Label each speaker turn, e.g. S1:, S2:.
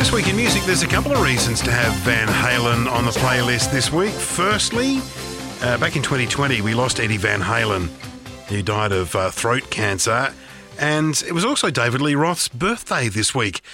S1: This week in music, there's a couple of reasons to have Van Halen on the playlist this week. Firstly, back in 2020, we lost Eddie Van Halen, who died of throat cancer. And it was also David Lee Roth's birthday this week.